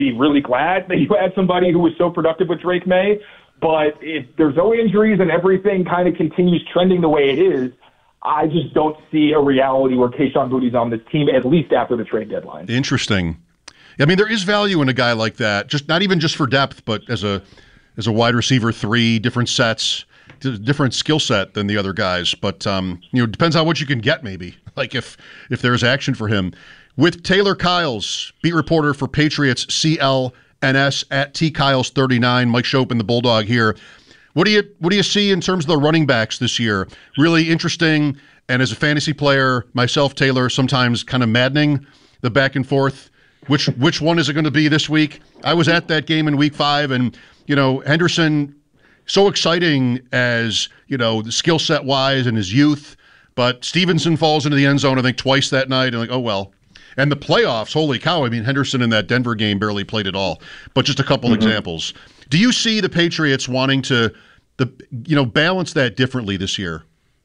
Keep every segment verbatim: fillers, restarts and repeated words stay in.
be really glad that you had somebody who was so productive with Drake May. But if there's no injuries and everything kind of continues trending the way it is, I just don't see a reality where Kayshon Boutte's on this team, at least after the trade deadline. Interesting. I mean, there is value in a guy like that, just not even just for depth, but as a as a wide receiver three, different sets, different skill set than the other guys. But um, you know, it depends on what you can get, maybe. Like if if there's action for him. With Taylor Kiles, beat reporter for Patriots C L N S at T Kiles thirty-nine, Mike Schopen, the Bulldog here. What do you what do you see in terms of the running backs this year? Really interesting, and as a fantasy player myself, Taylor, sometimes kind of maddening, the back and forth. Which which one is it going to be this week? I was at that game in week five, and you know, Henderson, so exciting as, you know, the skill set wise and his youth, but Stevenson falls into the end zone, I think, twice that night, and like, oh well. And the playoffs, holy cow, I mean, Henderson in that Denver game barely played at all. But just a couple mm-hmm. examples. Do you see the Patriots wanting to, the you know, balance that differently this year?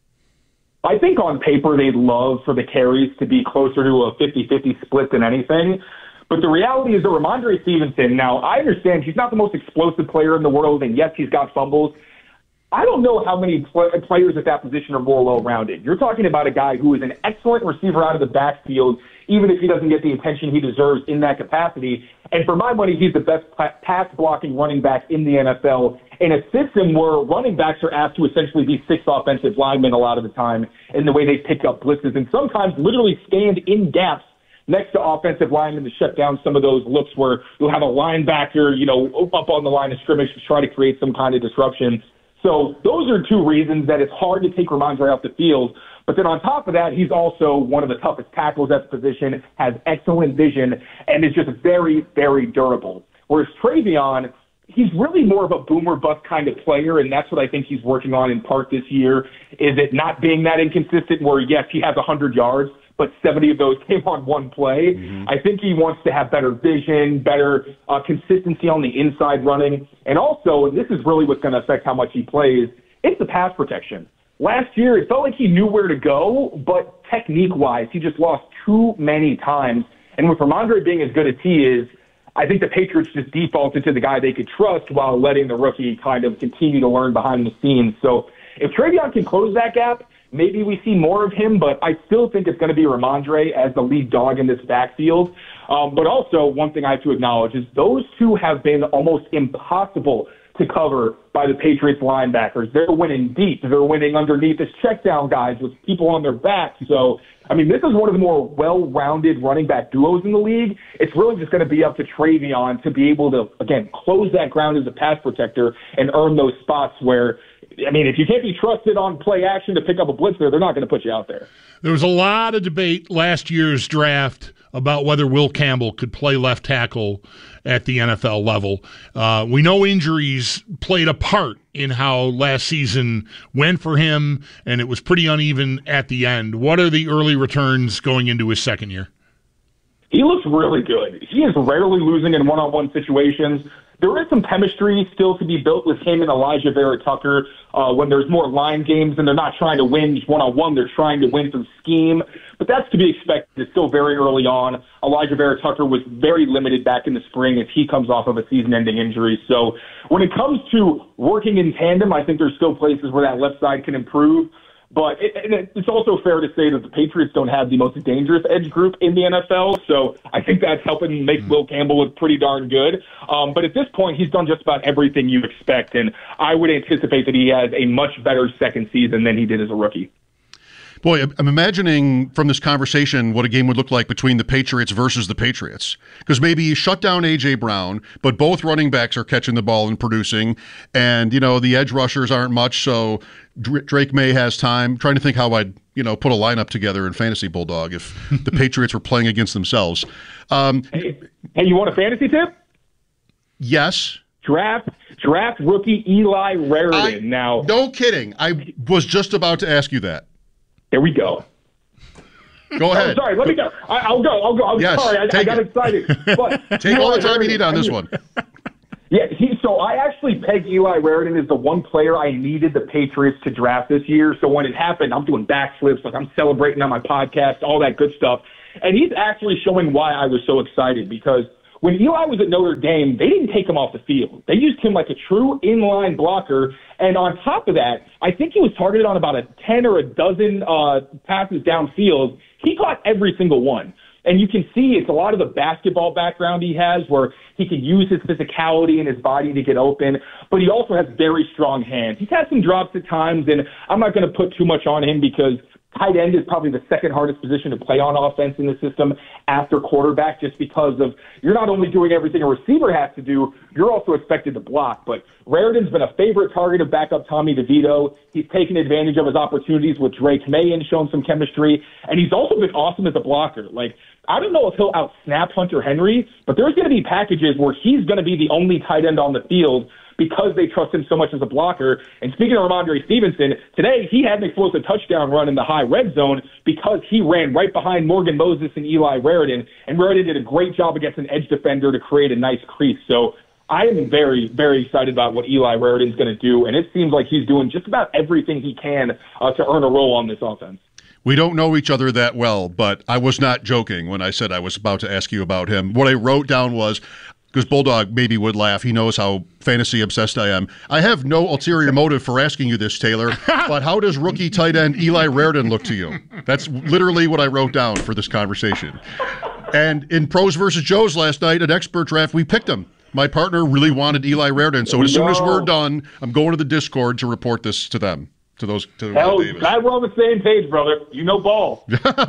I think on paper they'd love for the carries to be closer to a fifty-fifty split than anything. But the reality is that Ramondre Stevenson, now I understand he's not the most explosive player in the world, and yes, he's got fumbles. I don't know how many pl- players at that position are more well-rounded. You're talking about a guy who is an excellent receiver out of the backfield, even if he doesn't get the attention he deserves in that capacity. And for my money, he's the best pass-blocking running back in the N F L in a system where running backs are asked to essentially be six offensive linemen a lot of the time in the way they pick up blitzes and sometimes literally stand in gaps next to offensive linemen to shut down some of those looks where you'll have a linebacker, you know, up on the line of scrimmage to try to create some kind of disruption. So those are two reasons that it's hard to take Ramondre off the field. But then on top of that, he's also one of the toughest tackles at the position, has excellent vision, and is just very, very durable. Whereas Travion, he's really more of a boomer bust kind of player, and that's what I think he's working on in part this year, is it not being that inconsistent where, yes, he has one hundred yards, but seventy of those came on one play. Mm-hmm. I think he wants to have better vision, better uh, consistency on the inside running. And also, and this is really what's going to affect how much he plays, it's the pass protection. Last year, it felt like he knew where to go, but technique-wise, he just lost too many times. And with Ramondre being as good as he is, I think the Patriots just defaulted to the guy they could trust while letting the rookie kind of continue to learn behind the scenes. So if Travion can close that gap, maybe we see more of him, but I still think it's going to be Ramondre as the lead dog in this backfield. Um, but also, one thing I have to acknowledge is those two have been almost impossible to cover by the Patriots linebackers. They're winning deep. They're winning underneath as check down guys with people on their backs. So, I mean, this is one of the more well-rounded running back duos in the league. It's really just going to be up to Travion to be able to, again, close that ground as a pass protector and earn those spots where, I mean, if you can't be trusted on play action to pick up a blitzer, they're not going to put you out there. There was a lot of debate last year's draft about whether Will Campbell could play left tackle at the N F L level. Uh, we know injuries played a part in how last season went for him, and it was pretty uneven at the end. What are the early returns going into his second year? He looks really good. He is rarely losing in one-on-one situations. There is some chemistry still to be built with him and Elijah Vera Tucker uh, when there's more line games and they're not trying to win one-on-one. They're trying to win through scheme. But that's to be expected. It's still very early on. Elijah Vera Tucker was very limited back in the spring if he comes off of a season-ending injury. So when it comes to working in tandem, I think there's still places where that left side can improve. But it, and it's also fair to say that the Patriots don't have the most dangerous edge group in the N F L, so I think that's helping make mm. Will Campbell look pretty darn good. Um, but at this point, he's done just about everything you expect, and I would anticipate that he has a much better second season than he did as a rookie. Boy, I'm imagining from this conversation what a game would look like between the Patriots versus the Patriots. Because maybe you shut down A J. Brown, but both running backs are catching the ball and producing. And, you know, the edge rushers aren't much, so Drake May has time. I'm trying to think how I'd, you know, put a lineup together in Fantasy Bulldog if the Patriots were playing against themselves. Um, hey, hey, you want a fantasy tip? Yes. Draft draft rookie Eli Raritan. I, now, no kidding. I was just about to ask you that. There we go. Go ahead. Oh, sorry, let me go. I, I'll go. I'll go. I'm yes, sorry. I, I got it. excited. But take all the time you need on this one. Yeah, he, so I actually pegged Eli Raritan as the one player I needed the Patriots to draft this year. So when it happened, I'm doing backflips, like I'm celebrating on my podcast, all that good stuff. And he's actually showing why I was so excited because when Eli was at Notre Dame, they didn't take him off the field. They used him like a true inline blocker. And on top of that, I think he was targeted on about a ten or a dozen uh, passes downfield. He caught every single one. And you can see it's a lot of the basketball background he has where he can use his physicality and his body to get open, but he also has very strong hands. He's had some drops at times, and I'm not going to put too much on him because tight end is probably the second hardest position to play on offense in the system after quarterback, just because of you're not only doing everything a receiver has to do, you're also expected to block. But Raridon's been a favorite target of backup Tommy DeVito. He's taken advantage of his opportunities with Drake May and shown some chemistry, and he's also been awesome as a blocker. Like, I don't know if he'll out-snap Hunter Henry, but there's going to be packages where he's going to be the only tight end on the field because they trust him so much as a blocker. And speaking of Ramondre Stevenson, today he had an explosive touchdown run in the high red zone because he ran right behind Morgan Moses and Eli Raridon, and Raridon did a great job against an edge defender to create a nice crease. So I am very, very excited about what Eli Raridon's going to do, and it seems like he's doing just about everything he can uh, to earn a role on this offense. We don't know each other that well, but I was not joking when I said I was about to ask you about him. What I wrote down was, because Bulldog maybe would laugh, he knows how fantasy obsessed I am. I have no ulterior motive for asking you this, Taylor, but how does rookie tight end Eli Raridon look to you? That's literally what I wrote down for this conversation. And in Pros versus Joes last night, an expert draft, we picked him. My partner really wanted Eli Raridon, so as soon as we're done, I'm going to the Discord to report this to them. To those, to Hell, Davis. glad we're on the same page, brother. You know ball.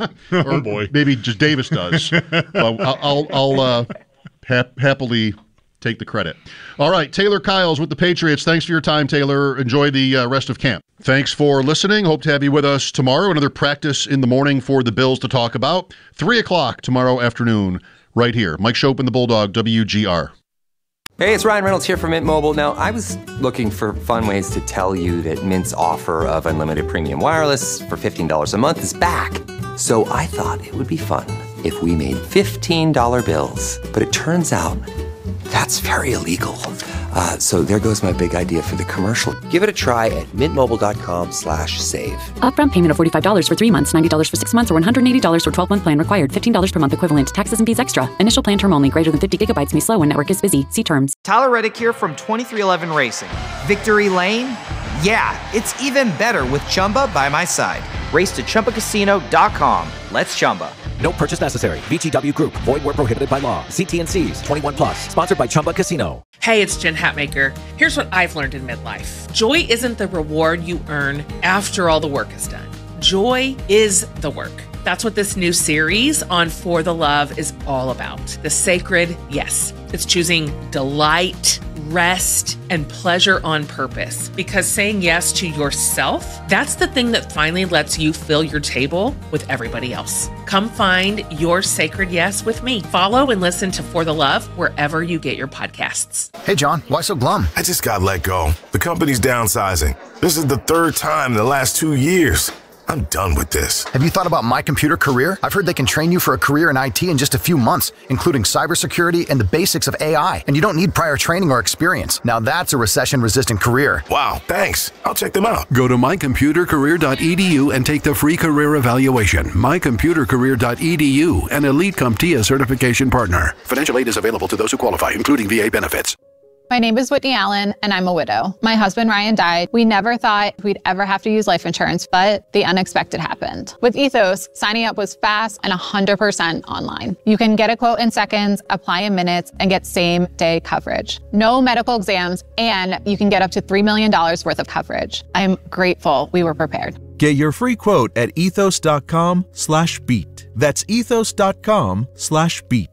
Oh boy, maybe just Davis does. Well, I'll, I'll, I'll uh, hap- happily take the credit. All right, Taylor Kyles with the Patriots. Thanks for your time, Taylor. Enjoy the uh, rest of camp. Thanks for listening. Hope to have you with us tomorrow. Another practice in the morning for the Bills to talk about. Three o'clock tomorrow afternoon, right here. Mike Schopp and the Bulldog, W G R. Hey, it's Ryan Reynolds here from Mint Mobile. Now, I was looking for fun ways to tell you that Mint's offer of unlimited premium wireless for fifteen dollars a month is back. So I thought it would be fun if we made fifteen dollar bills. But it turns out that's very illegal. Uh, so there goes my big idea for the commercial. Give it a try at mintmobile.com slash save. Upfront payment of forty-five dollars for three months, ninety dollars for six months, or one hundred eighty dollars for twelve-month plan required. fifteen dollars per month equivalent. Taxes and fees extra. Initial plan term only. Greater than fifty gigabytes may slow when network is busy. See terms. Tyler Reddick here from twenty-three eleven Racing. Victory Lane? Yeah, it's even better with Chumba by my side. Race to Chumba Casino dot com. Let's Chumba. No purchase necessary. V G W Group. Void where prohibited by law. See T and C's. twenty-one plus. Sponsored by Chumba Casino. Hey, it's Jen Hatmaker. Here's what I've learned in midlife. Joy isn't the reward you earn after all the work is done. Joy is the work. That's what this new series on For the Love is all about. The sacred yes. It's choosing delight, rest, and pleasure on purpose. Because saying yes to yourself, that's the thing that finally lets you fill your table with everybody else. Come find your sacred yes with me. Follow and listen to For the Love wherever you get your podcasts. Hey, John, why so glum? I just got let go. The company's downsizing. This is the third time in the last two years. I'm done with this. Have you thought about My Computer Career? I've heard they can train you for a career in I T in just a few months, including cybersecurity and the basics of A I. And you don't need prior training or experience. Now that's a recession-resistant career. Wow, thanks. I'll check them out. Go to my computer career dot e d u and take the free career evaluation. my computer career dot e d u, an Elite CompTIA certification partner. Financial aid is available to those who qualify, including V A benefits. My name is Whitney Allen, and I'm a widow. My husband, Ryan, died. We never thought we'd ever have to use life insurance, but the unexpected happened. With Ethos, signing up was fast and one hundred percent online. You can get a quote in seconds, apply in minutes, and get same-day coverage. No medical exams, and you can get up to three million dollars worth of coverage. I'm grateful we were prepared. Get your free quote at ethos.com slash beat. That's ethos.com slash beat.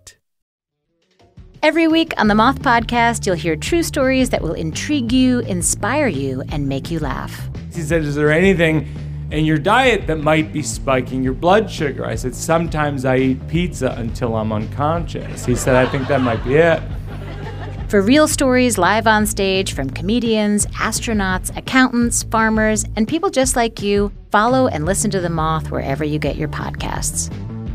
Every week on the Moth Podcast, you'll hear true stories that will intrigue you, inspire you, and make you laugh. He said, is there anything in your diet that might be spiking your blood sugar? I said, sometimes I eat pizza until I'm unconscious. He said, I think that might be it. For real stories live on stage from comedians, astronauts, accountants, farmers, and people just like you, follow and listen to The Moth wherever you get your podcasts.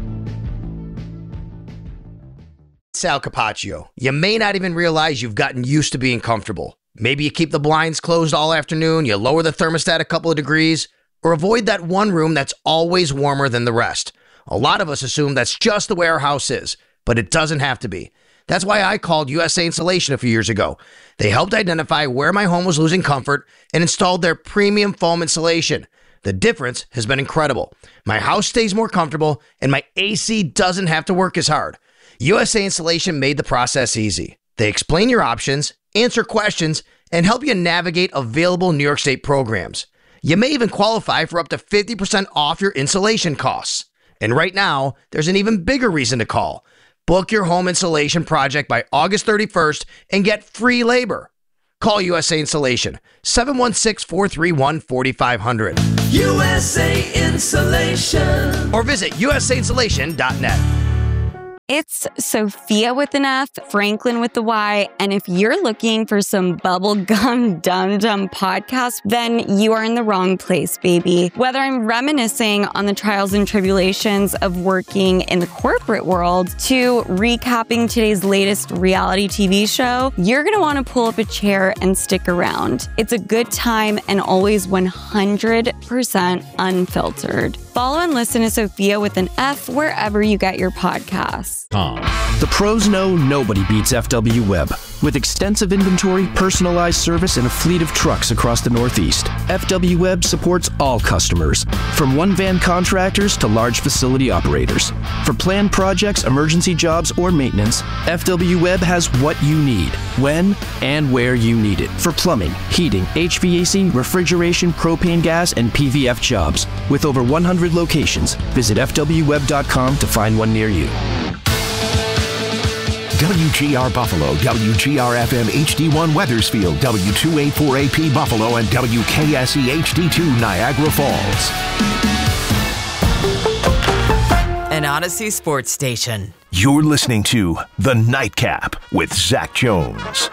Sal Capaccio. You may not even realize you've gotten used to being comfortable. Maybe you keep the blinds closed all afternoon, you lower the thermostat a couple of degrees, or avoid that one room that's always warmer than the rest. A lot of us assume that's just the way our house is, but it doesn't have to be. That's why I called U S A Insulation a few years ago. They helped identify where my home was losing comfort and installed their premium foam insulation. The difference has been incredible. My house stays more comfortable and my A C doesn't have to work as hard. U S A Insulation made the process easy. They explain your options, answer questions, and help you navigate available New York State programs. You may even qualify for up to fifty percent off your insulation costs. And right now, there's an even bigger reason to call. Book your home insulation project by August thirty-first and get free labor. Call U S A Insulation, seven one six, four three one, four five zero zero. U S A Insulation. Or visit U S A insulation dot net. It's Sophia with an F, Franklin with the Y, and if you're looking for some bubblegum dum-dum podcast, then you are in the wrong place, baby. Whether I'm reminiscing on the trials and tribulations of working in the corporate world to recapping today's latest reality T V show, you're gonna wanna pull up a chair and stick around. It's a good time and always one hundred percent unfiltered. Follow and listen to Sophia with an F wherever you get your podcasts. The pros know nobody beats F W Web. With extensive inventory, personalized service, and a fleet of trucks across the Northeast, F W Web supports all customers, from one-van contractors to large facility operators. For planned projects, emergency jobs, or maintenance, F W Web has what you need, when and where you need it. For plumbing, heating, H V A C, refrigeration, propane gas, and P V F jobs. With over one hundred locations, visit F W web dot com to find one near you. W G R Buffalo, W G R F M H D one Weathersfield, W two eighty-four A P Buffalo, and W K S E H D two Niagara Falls. An Odyssey sports station. You're listening to The Nightcap with Zach Jones.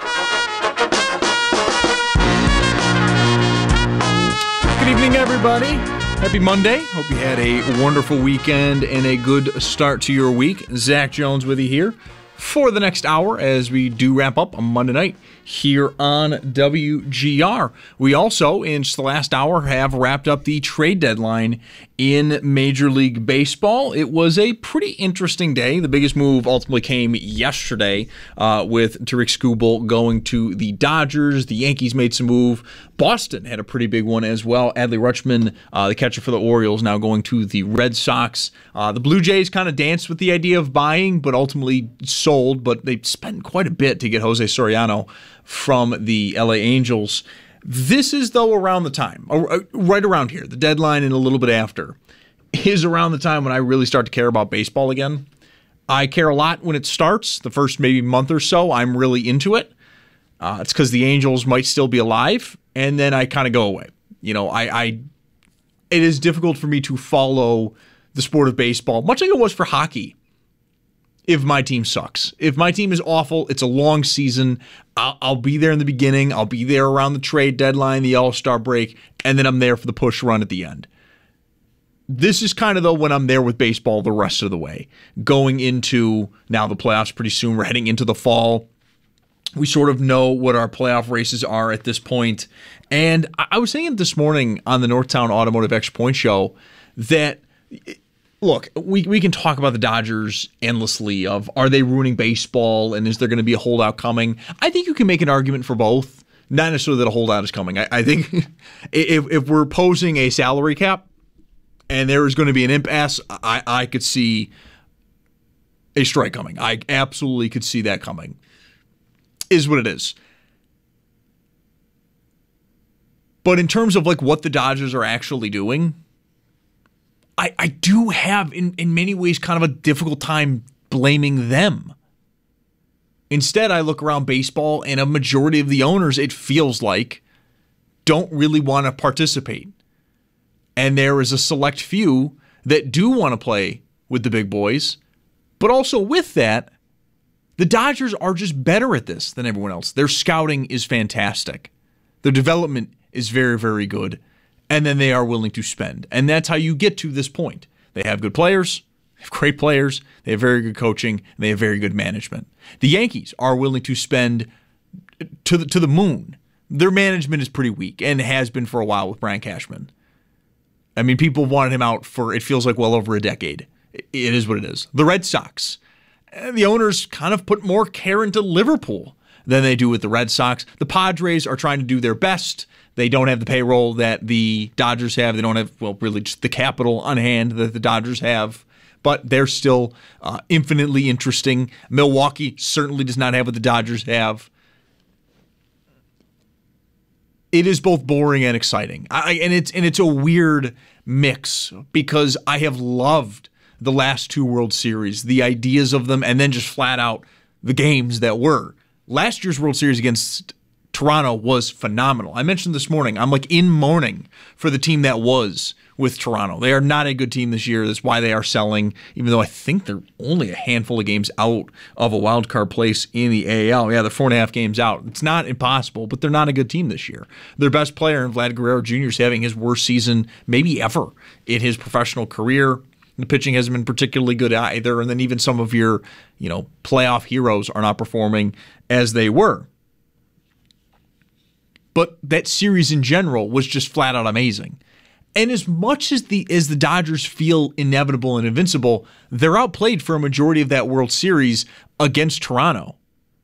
Good evening, everybody. Happy Monday. Hope you had a wonderful weekend and a good start to your week. Zach Jones with you here for the next hour as we do wrap up on Monday night here on W G R. We also, in just the last hour, have wrapped up the trade deadline in Major League Baseball. It was a pretty interesting day. The biggest move ultimately came yesterday uh, with Tarik Skubal going to the Dodgers. The Yankees made some move. Boston had a pretty big one as well. Adley Rutschman, uh, the catcher for the Orioles, now going to the Red Sox. Uh, the Blue Jays kind of danced with the idea of buying, but ultimately sold, but they spent quite a bit to get Jose Soriano from the L A Angels. This is, though, around the time, right around here, the deadline and a little bit after, is around the time when I really start to care about baseball again. I care a lot when it starts. The first maybe month or so, I'm really into it. Uh, it's because the Angels might still be alive, and then I kind of go away. You know, I, I it is difficult for me to follow the sport of baseball, much like it was for hockey, if my team sucks. If my team is awful, it's a long season. I'll, I'll be there in the beginning. I'll be there around the trade deadline, the All-Star break, and then I'm there for the push run at the end. This is kind of, though, when I'm there with baseball the rest of the way. Going into, now the playoffs pretty soon. We're heading into the fall. We sort of know what our playoff races are at this point. And I, I was saying this morning on the Northtown Automotive Extra Point show that... Look, we we can talk about the Dodgers endlessly of are they ruining baseball and is there going to be a holdout coming? I think you can make an argument for both. Not necessarily that a holdout is coming. I, I think if if we're posing a salary cap and there is going to be an impasse, I, I could see a strike coming. I absolutely could see that coming. Is what it is. But in terms of like what the Dodgers are actually doing, I, I do have, in, in many ways, kind of a difficult time blaming them. Instead, I look around baseball, and a majority of the owners, it feels like, don't really want to participate. And there is a select few that do want to play with the big boys. But also with that, the Dodgers are just better at this than everyone else. Their scouting is fantastic. Their development is very, very good. And then they are willing to spend. And that's how you get to this point. They have good players, they have great players, they have very good coaching, and they have very good management. The Yankees are willing to spend to the, to the moon. Their management is pretty weak and has been for a while with Brian Cashman. I mean, people wanted him out for, it feels like, well over a decade. It is what it is. The Red Sox, the owners kind of put more care into Liverpool than they do with the Red Sox. The Padres are trying to do their best. They don't have the payroll that the Dodgers have. They don't have, well, really just the capital on hand that the Dodgers have. But they're still uh, infinitely interesting. Milwaukee certainly does not have what the Dodgers have. It is both boring and exciting. I, and it's and it's a weird mix because I have loved the last two World Series, the ideas of them, and then just flat out the games that were. Last year's World Series against Toronto was phenomenal. I mentioned this morning, I'm like in mourning for the team that was with Toronto. They are not a good team this year. That's why they are selling, even though I think they're only a handful of games out of a wild card place in the A L. Yeah, they're four and a half games out. It's not impossible, but they're not a good team this year. Their best player, Vlad Guerrero Junior, is having his worst season maybe ever in his professional career. The pitching hasn't been particularly good either, and then even some of your, you know, playoff heroes are not performing as they were. But that series in general was just flat out amazing. And as much as the as the Dodgers feel inevitable and invincible, they're outplayed for a majority of that World Series against Toronto.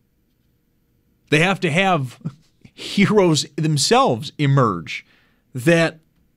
They have to have heroes themselves emerge that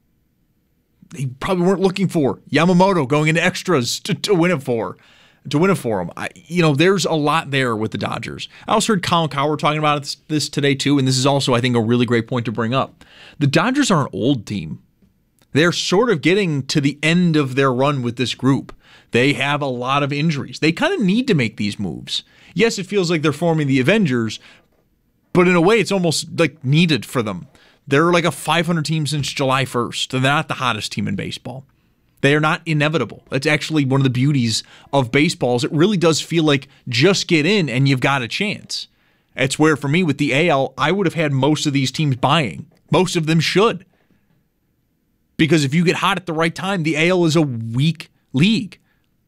they probably weren't looking for. Yamamoto going into extras to, to win it for. To win it for them. I, you know, there's a lot there with the Dodgers. I also heard Colin Cowherd talking about this, this today too, and this is also, I think, a really great point to bring up. The Dodgers are an old team. They're sort of getting to the end of their run with this group. They have a lot of injuries. They kind of need to make these moves. Yes, it feels like they're forming the Avengers, but in a way, it's almost like needed for them. They're like a five hundred team since July first. They're not the hottest team in baseball. They are not inevitable. That's actually one of the beauties of baseball is it really does feel like just get in and you've got a chance. It's where, for me, with the A L, I would have had most of these teams buying. Most of them should. Because if you get hot at the right time, the A L is a weak league.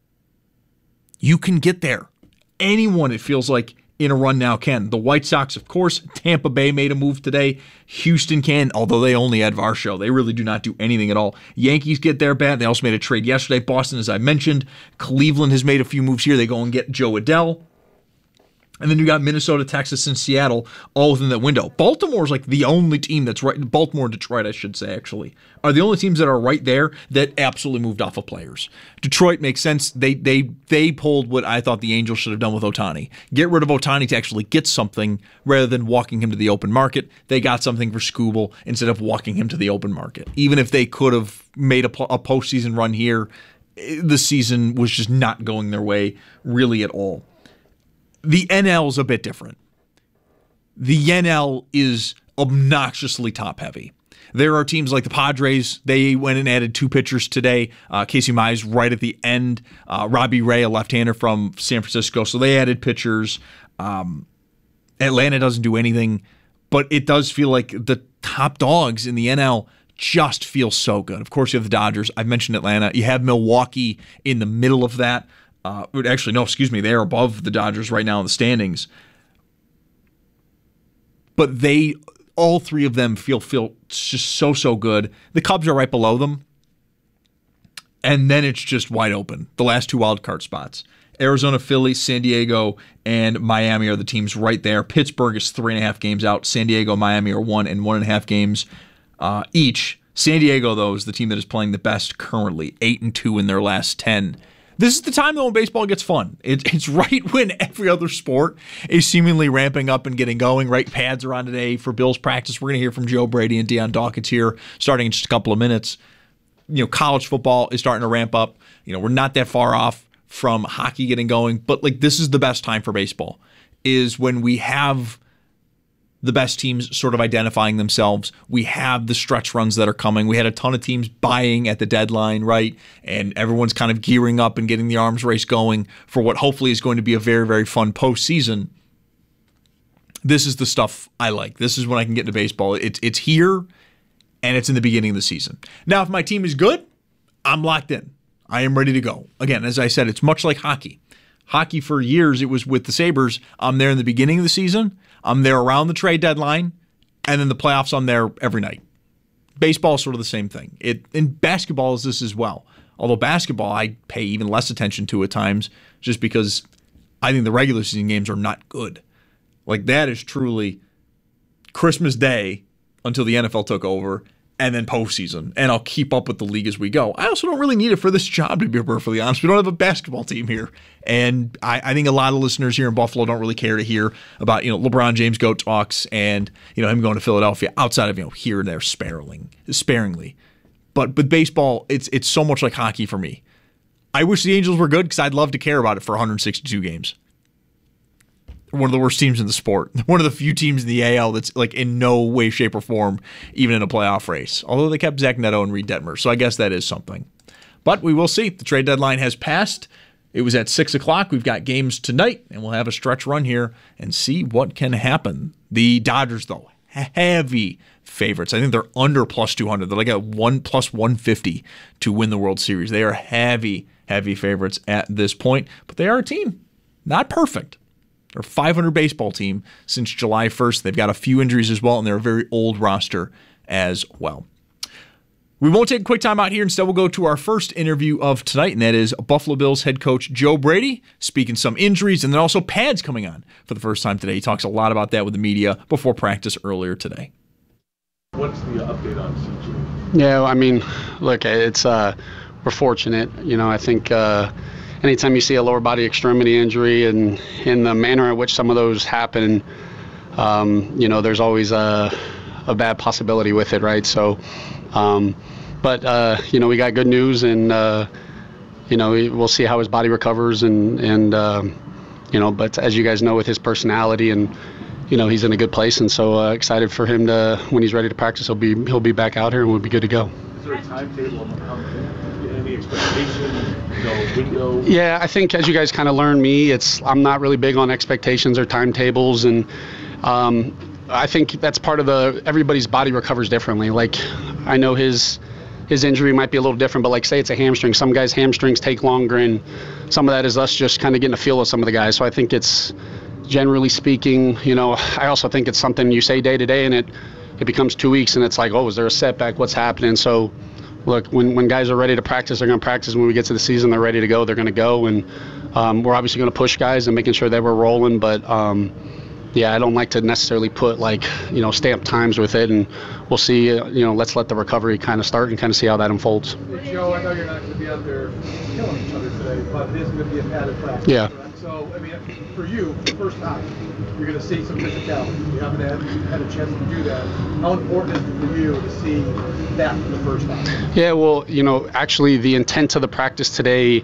You can get there. Anyone, it feels like, in a run now can. The White Sox, of course. Tampa Bay made a move today. Houston can, although they only had Varsho. They really do not do anything at all. Yankees get their bat. They also made a trade yesterday. Boston, as I mentioned. Cleveland has made a few moves here. They go and get Joe Adell. And then you got Minnesota, Texas, and Seattle all within that window. Baltimore's like the only team that's right. Baltimore and Detroit, I should say, actually, are the only teams that are right there that absolutely moved off of players. Detroit makes sense. They they they pulled what I thought the Angels should have done with Ohtani. Get rid of Ohtani to actually get something rather than walking him to the open market. They got something for Skubal instead of walking him to the open market. Even if they could have made a, a postseason run here, the season was just not going their way really at all. The N L is a bit different. The N L is obnoxiously top-heavy. There are teams like the Padres. They went and added two pitchers today. Uh, Casey Mize right at the end. Uh, Robbie Ray, a left-hander from San Francisco. So they added pitchers. Um, Atlanta doesn't do anything, but it does feel like the top dogs in the N L just feel so good. Of course, you have the Dodgers. I've mentioned Atlanta. You have Milwaukee in the middle of that. Uh, actually, no, excuse me. They are above the Dodgers right now in the standings. But they, all three of them feel feel just so, so good. The Cubs are right below them. And then it's just wide open. The last two wild card spots. Arizona, Philly, San Diego, and Miami are the teams right there. Pittsburgh is three and a half games out. San Diego, Miami are one and one and a half games uh, each. San Diego, though, is the team that is playing the best currently. Eight and two in their last ten. This is the time, though, when baseball gets fun. It, it's right when every other sport is seemingly ramping up and getting going. Right, pads are on today for Bills practice. We're going to hear from Joe Brady and Deion Dawkins here starting in just a couple of minutes. You know, college football is starting to ramp up. You know, we're not that far off from hockey getting going, but like this is the best time for baseball, is when we have the best teams sort of identifying themselves. We have the stretch runs that are coming. We had a ton of teams buying at the deadline, right? And everyone's kind of gearing up and getting the arms race going for what hopefully is going to be a very, very fun postseason. This is the stuff I like. This is when I can get into baseball. It's it's here, and it's in the beginning of the season. Now, if my team is good, I'm locked in. I am ready to go. Again, as I said, it's much like hockey. Hockey for years, it was with the Sabres. I'm there in the beginning of the season. I'm there around the trade deadline. And then the playoffs, I'm there every night. Baseball is sort of the same thing. It and basketball is this as well. Although basketball, I pay even less attention to at times just because I think the regular season games are not good. Like, that is truly Christmas Day until the N F L took over, and then postseason. And I'll keep up with the league as we go. I also don't really need it for this job, to be perfectly honest. We don't have a basketball team here. And I, I think a lot of listeners here in Buffalo don't really care to hear about, you know, LeBron James GOAT talks and, you know, him going to Philadelphia outside of, you know, here and there sparingly. sparingly. But with baseball, it's it's so much like hockey for me. I wish the Angels were good because I'd love to care about it for one hundred sixty-two games. One of the worst teams in the sport. One of the few teams in the A L that's like in no way, shape, or form even in a playoff race. Although they kept Zach Neto and Reed Detmer, so I guess that is something. But we will see. The trade deadline has passed. It was at six o'clock. We've got games tonight, and we'll have a stretch run here and see what can happen. The Dodgers, though, heavy favorites. I think they're under plus two hundred. They're like at one plus one fifty to win the World Series. They are heavy, heavy favorites at this point, but they are a team. Not perfect. They're a five hundred baseball team since July first. They've got a few injuries as well, and they're a very old roster as well. We won't take a quick time out here. Instead, we'll go to our first interview of tonight, and that is Buffalo Bills head coach Joe Brady, speaking some injuries, and then also pads coming on for the first time today. He talks a lot about that with the media before practice earlier today. What's the update on C J? Yeah, I mean, look, it's uh, we're fortunate. You know, I think uh, anytime you see a lower body extremity injury and in the manner in which some of those happen, um, you know, there's always a, a bad possibility with it, right? So, um, but, uh, you know, we got good news, and, uh, you know, we'll see how his body recovers. And, and um, you know, but as you guys know, with his personality and, you know, he's in a good place. And so uh, excited for him to, when he's ready to practice, he'll be he'll be back out here and we'll be good to go. Is there a timetable on how any expectation, you know, window? Yeah, I think as you guys kind of learned me, it's I'm not really big on expectations or timetables, and um, I think that's part of the everybody's body recovers differently. Like I know his his injury might be a little different, but like say it's a hamstring. Some guys' hamstrings take longer, and some of that is us just kind of getting a feel of some of the guys. So I think it's generally speaking, you know, I also think it's something you say day to day, and it it becomes two weeks, and it's like, oh, is there a setback? What's happening? So. Look, when, when guys are ready to practice, they're going to practice. When we get to the season, they're ready to go. They're going to go, and um, we're obviously going to push guys and making sure that we're rolling. But um, yeah, I don't like to necessarily put like you know stamp times with it, and we'll see. Uh, you know, let's let the recovery kind of start and kind of see how that unfolds. Hey, Joe, I know you're not going to be out there killing each other today, but it is going to be a padded practice. Yeah. Right? So, I mean, for you, the first time, you're going to see some physicality. You haven't had, had a chance to do that. How important is it for you to see that for the first time? Yeah, well, you know, actually the intent of the practice today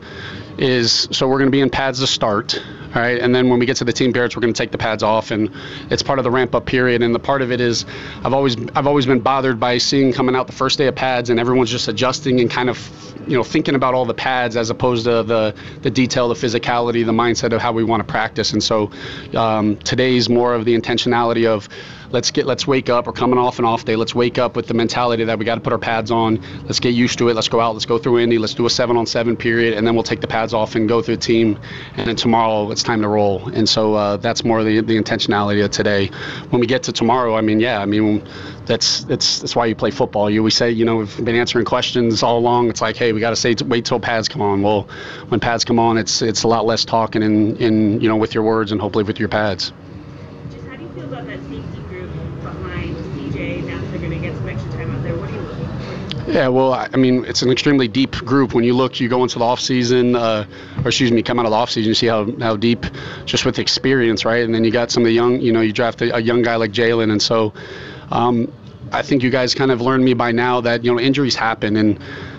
is, so we're going to be in pads to start, all right, and then when we get to the team periods, we're going to take the pads off, and it's part of the ramp-up period. And the part of it is, I've always I've always been bothered by seeing coming out the first day of pads, and everyone's just adjusting and kind of, you know, thinking about all the pads as opposed to the the detail, the physicality, the mindset of how we want to practice. And so um, today's more of the intentionality of, let's get let's wake up. We're coming off an off day. Let's wake up with the mentality that we got to put our pads on. Let's get used to it. Let's go out. Let's go through Indy. Let's do a seven on seven period, and then we'll take the pads off and go through the team. And then tomorrow it's time to roll. And so uh, that's more the the intentionality of today. When we get to tomorrow, I mean, yeah, I mean, that's that's that's why you play football. You always say, you know, we've been answering questions all along. It's like, hey, we got to say wait till pads come on. Well, when pads come on, it's it's a lot less talking in in you know with your words and hopefully with your pads. Just how do you feel about that safety group behind C J now that they're going to get some extra time out there? What are you looking for? Yeah, well, I mean, it's an extremely deep group. When you look, you go into the off season, uh, or excuse me, come out of the off season, you see how, how deep, just with experience, right? And then you got some of the young, you know, you draft a, a young guy like Jalen, and so um, I think you guys kind of learned me by now that you know injuries happen, and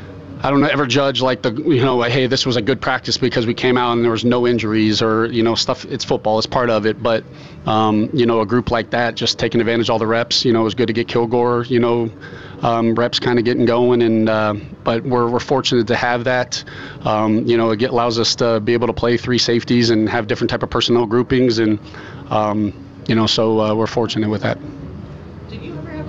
I don't ever judge like the, you know, hey, this was a good practice because we came out and there was no injuries or, you know, stuff. It's football. It's part of it. But, um, you know, a group like that, just taking advantage of all the reps, you know, it was good to get Kilgore, you know, um, reps kind of getting going. And uh, but we're, we're fortunate to have that. Um, you know, it get, allows us to be able to play three safeties and have different type of personnel groupings. And, um, you know, so uh, we're fortunate with that. Did you ever have a team that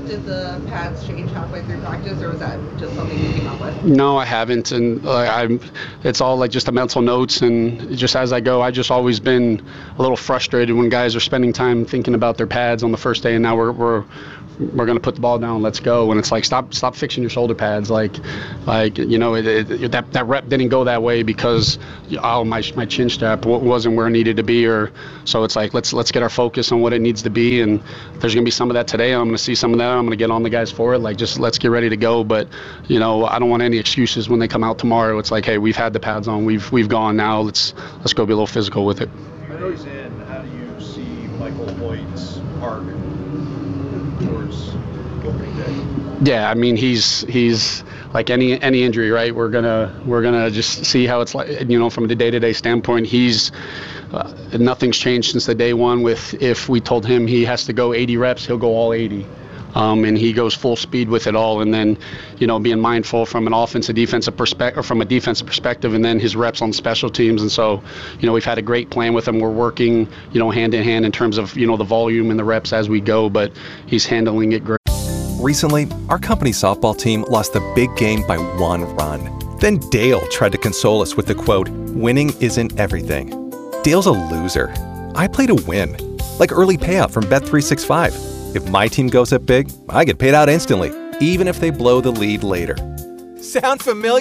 Did the pads change halfway through practice, or was that just something you came up with? No, I haven't, and uh, I'm. It's all like just a mental notes, and just as I go, I just always been a little frustrated when guys are spending time thinking about their pads on the first day, and now we're we're we're gonna put the ball down, let's go, and it's like stop stop fixing your shoulder pads, like like you know it, it, that that rep didn't go that way because oh my my chin strap wasn't where it needed to be, or so it's like let's let's get our focus on what it needs to be, and there's gonna be some of that today. I'm gonna see some of that. I'm gonna get on the guys for it. Like just let's get ready to go. But you know I don't want any excuses when they come out tomorrow. It's like hey, we've had the pads on, we've we've gone now. Let's let's go be a little physical with it. I know he's in. How do you see Michael Hoyt's arc towards opening day? Yeah, I mean he's he's like any any injury, right? We're gonna we're gonna just see how it's like. You know, from the day-to-day standpoint, he's. Uh, nothing's changed since the day one with if we told him he has to go eighty reps, he'll go all eighty. Um, and he goes full speed with it all. And then, you know, being mindful from an offensive defensive perspective, or from a defensive perspective, and then his reps on special teams. And so, you know, we've had a great plan with him. We're working, you know, hand in hand in terms of, you know, the volume and the reps as we go, but he's handling it great. Recently, our company softball team lost the big game by one run. Then Dale tried to console us with the quote, "Winning isn't everything." Dale's a loser. I play to win. Like early payout from Bet three sixty-five. If my team goes up big, I get paid out instantly, even if they blow the lead later. Sound familiar?